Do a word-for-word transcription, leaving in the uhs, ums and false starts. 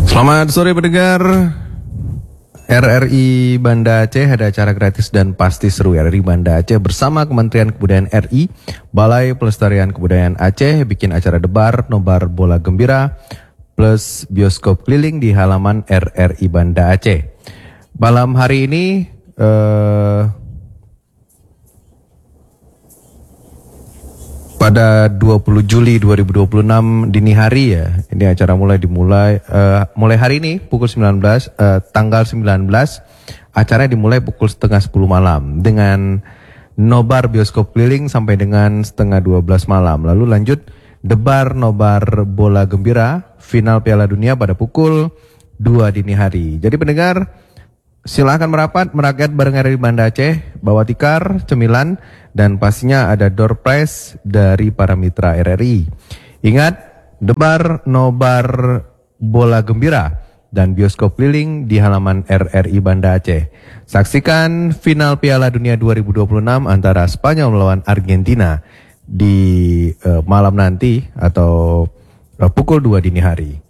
Selamat sore pendengar. R R I Banda Aceh ada acara gratis dan pasti seru. R R I Banda Aceh bersama Kementerian Kebudayaan R I, Balai Pelestarian Kebudayaan Aceh bikin acara debar, nobar bola gembira, plus bioskop keliling di halaman R R I Banda Aceh. Malam hari ini eh, pada dua puluh Juli dua ribu dua puluh enam dini hari ya. Ini acara mulai dimulai uh, mulai hari ini pukul sembilan belas uh, tanggal sembilan belas. Acaranya dimulai pukul setengah sepuluh malam dengan nobar bioskop keliling sampai dengan setengah dua belas malam. Lalu lanjut debar nobar bola gembira final Piala Dunia pada pukul dua dini hari. Jadi pendengar, silakan merapat merakyat bareng R R I Banda Aceh, bawa tikar, cemilan, dan pastinya ada door prize dari para mitra R R I. Ingat, debar, nobar, bola gembira, dan bioskop keliling di halaman R R I Banda Aceh. Saksikan final Piala Dunia dua ribu dua puluh enam antara Spanyol melawan Argentina di uh, malam nanti atau uh, pukul dua dini hari.